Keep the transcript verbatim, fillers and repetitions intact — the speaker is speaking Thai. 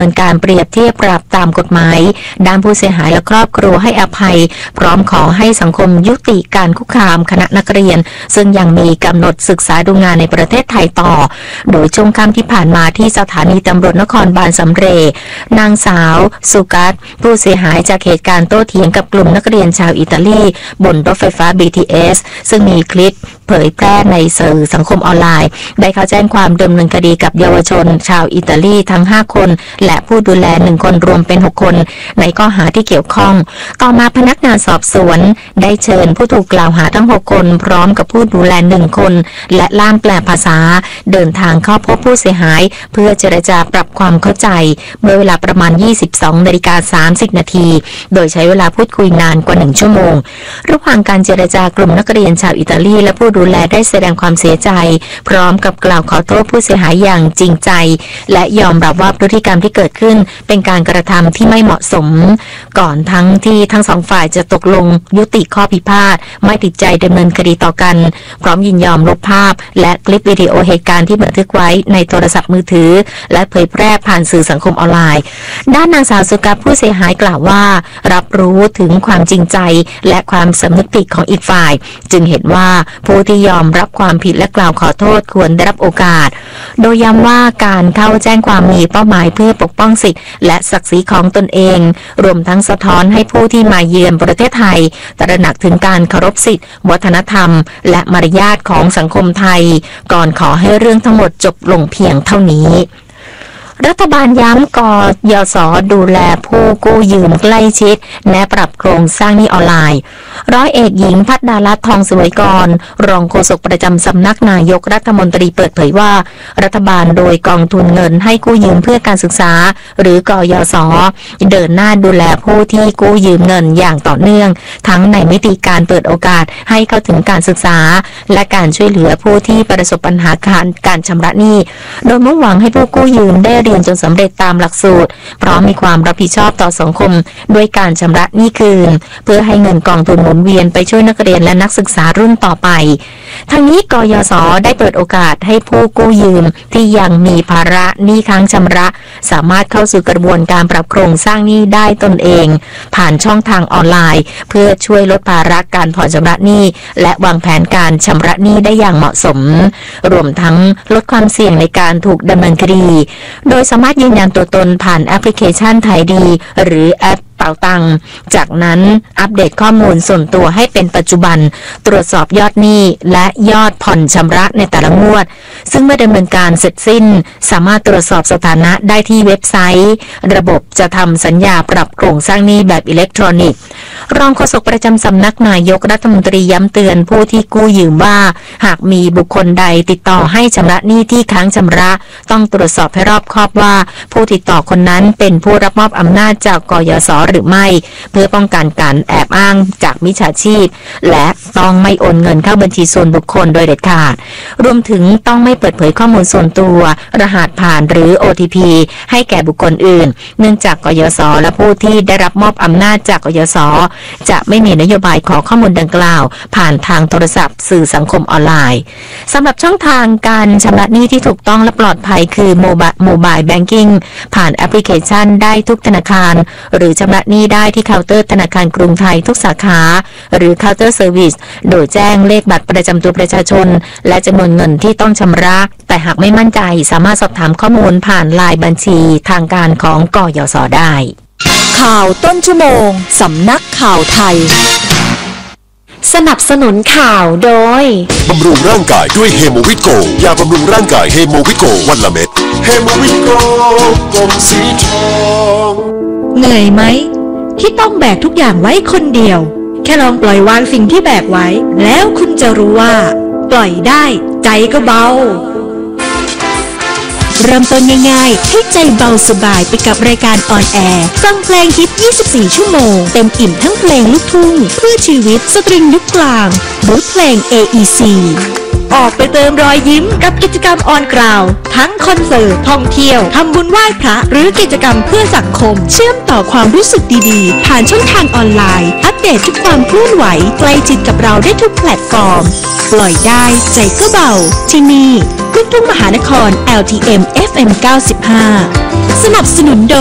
การเปรียบเทียบปรับตามกฎหมายด้านผู้เสียหายและครอบครัวให้อภัยพร้อมขอให้สังคมยุติการคุกคามคณะนักเรียนซึ่งยังมีกำหนดศึกษาดูงานในประเทศไทยต่อโดยช่วงค่ำที่ผ่านมาที่สถานีตำรวจนครบาลสำเร็จนางสาวสุกัสผู้เสียหายจากเหตุการณ์โต้เถียงกับกลุ่มนักเรียนชาวอิตาลีบนรถไฟฟ้า บี ที เอส ซึ่งมีคลิปเผยแพร่ในสื่อสังคมออนไลน์ได้เข้าแจ้งความดำเนินคดีกับเยาวชนชาวอิตาลีทั้งห้าคนและผู้ดูแลหนึ่งคนรวมเป็นหกคนในข้อหาที่เกี่ยวข้องต่อมาพนักงานสอบสวนได้เชิญผู้ถูกกล่าวหาทั้งหกคนพร้อมกับผู้ดูแลหนึ่งคนและล่ามแปลภาษาเดินทางเข้าพบผู้เสียหายเพื่อเจรจาปรับความเข้าใจเมื่อเวลาประมาณ ยี่สิบสองนาฬิกาสามสิบนาทีโดยใช้เวลาพูดคุยนานกว่าหนึ่งชั่วโมงระหว่างการเจรจากลุ่มนักเรียนชาวอิตาลีและผู้ดูแลได้แสดงความเสียใจพร้อมกับกล่าวขอโทษผู้เสียหายอย่างจริงใจและยอมรับว่าพฤติกรรมที่เกิดขึ้นเป็นการกระทำที่ไม่เหมาะสมก่อนทั้งที่ทั้งสองฝ่ายจะตกลงยุติข้อพิพาทไม่ติดใจดำเนินคดีต่อกันพร้อมยินยอมลบภาพและคลิปวิดีโอเหตุการณ์ที่บันทึกไว้ในโทรศัพท์มือถือและเผยแพร่ผ่านสื่อสังคมออนไลน์ด้านนางสาวสุกัสผู้เสียหายกล่าวว่ารับรู้ถึงความจริงใจและความสำนึกผิดของอีกฝ่ายจึงเห็นว่าผู้ที่ยอมรับความผิดและกล่าวขอโทษควรได้รับโอกาสโดยย้ำว่าการเข้าแจ้งความมีเป้าหมายเพื่อปกป้องสิทธิและศักดิ์ศรีของตนเองรวมทั้งสะท้อนให้ผู้ที่มาเยือนประเทศไทยตระหนักถึงการเคารพสิทธิวัฒนธรรมและมารยาทของสังคมไทยก่อนขอให้เรื่องทั้งหมดจบลงเพียงเท่านี้รัฐบาลย้ำกยศ.ดูแลผู้กู้ยืมใกล้ชิดและปรับโครงสร้างหนี้ออนไลน์ร้อยเอกหญิงภัทราลัตน์ทองสวยกรรองโฆษกประจำสำนักนายกรัฐมนตรีเปิดเผยว่ารัฐบาลโดยกองทุนเงินให้กู้ยืมเพื่อการศึกษาหรือกยศ.เดินหน้าดูแลผู้ที่กู้ยืมเงินอย่างต่อเนื่องทั้งในมิติการเปิดโอกาสให้เข้าถึงการศึกษาและการช่วยเหลือผู้ที่ประสบปัญหาการการชำระหนี้โดยมุ่งหวังให้ผู้กู้ยืมได้เรียนจนสำเร็จตามหลักสูตรพร้อมมีความรับผิดชอบต่อสังคมด้วยการชำระหนี้คืนเพื่อให้เงินกองทุนหมุนเวียนไปช่วยนักเรียนและนักศึกษารุ่นต่อไปทั้งนี้กยศ.ได้เปิดโอกาสให้ผู้กู้ยืมที่ยังมีภาระหนี้ค้างชำระสามารถเข้าสู่กระบวนการปรับโครงสร้างหนี้ได้ตนเองผ่านช่องทางออนไลน์เพื่อช่วยลดภาระการผ่อนชำระหนี้และวางแผนการชำระหนี้ได้อย่างเหมาะสมรวมทั้งลดความเสี่ยงในการถูกดำเนินคดีโดยสามารถยืนยันตัวตนผ่านแอปพลิเคชันไทยดีหรือแอปเป๋าตังค์จากนั้นอัปเดตข้อมูลส่วนตัวให้เป็นปัจจุบันตรวจสอบยอดหนี้และยอดผ่อนชำระในแต่ละงวดซึ่งเมื่อดำเนินการเสร็จสิ้นสามารถตรวจสอบสถานะได้ที่เว็บไซต์ระบบจะทำสัญญาปรับโครงสร้างหนี้แบบอิเล็กทรอนิกส์รองโฆษกประจำสำนักนายกรัฐมนตรีย้ำเตือนผู้ที่กู้ยืมว่าหากมีบุคคลใดติดต่อให้ชำระหนี้ที่ค้างชำระต้องตรวจสอบให้รอบคอบว่าผู้ติดต่อคนนั้นเป็นผู้รับมอบอำนาจจากกยศ.หรือไม่เพื่อป้องกันการแอบอ้างจากมิจฉาชีพและต้องไม่โอนเงินเข้าบัญชีส่วนบุคคลโดยเด็ดขาดรวมถึงต้องไม่เปิดเผยข้อมูลส่วนตัวรหัสผ่านหรือ โอ ที พี ให้แก่บุคคลอื่นเนื่องจากกยศ.และผู้ที่ได้รับมอบอำนาจจากกยศ.จะไม่มีนโยบายขอข้อมูลดังกล่าวผ่านทางโทรศัพท์สื่อสังคมออนไลน์สำหรับช่องทางการชำระหนี้ที่ถูกต้องและปลอดภัยคือโมบายโมบายแบงกิ้งผ่านแอปพลิเคชันได้ทุกธนาคารหรือชำระหนี้ได้ที่เคาน์เตอร์ธนาคารกรุงไทยทุกสาขาหรือเคาน์เตอร์เซอร์วิสโดยแจ้งเลขบัตรประจำตัวประชาชนและจำนวนเงินที่ต้องชำระแต่หากไม่มั่นใจสามารถสอบถามข้อมูลผ่านไลน์บัญชีทางการของกยศ.ได้ข่าวต้นชั่วโมงสำนักข่าวไทยสนับสนุนข่าวโดยบำรุงร่างกายด้วยเฮโมวิโกยาบำรุงร่างกายเฮโมวิโกวันละเม็ดเฮโมวิโกกลมสีทองเหนื่อยไหมที่ต้องแบกทุกอย่างไว้คนเดียวแค่ลองปล่อยวางสิ่งที่แบกไว้แล้วคุณจะรู้ว่าปล่อยได้ใจก็เบาเริ่มต้นง่ายๆให้ใจเบาสบายไปกับรายการออนแอร์ฟังเพลงฮิตยี่สิบสี่ชั่วโมงเต็มอิ่มทั้งเพลงลูกทุ่งเพื่อชีวิตสตริงยุคกลางบูทเพลง เอ อี ซีออกไปเติมรอยยิ้มกับกิจกรรมออนกราวทั้งคอนเสิร์ตท่องเที่ยวทำบุญไหว้พระหรือกิจกรรมเพื่อสังคมเชื่อมต่อความรู้สึกดีๆผ่านช่องทางออนไลน์อัปเดตทุกความเคลื่อนไหวใกล้ชิดกับเราได้ทุกแพลตฟอร์มปล่อยได้ใจก็เบาที่นี่ลูกทุ่งมหานคร แอล ที เอ็ม เอฟ เอ็ม เก้าสิบห้า สนับสนุนโดย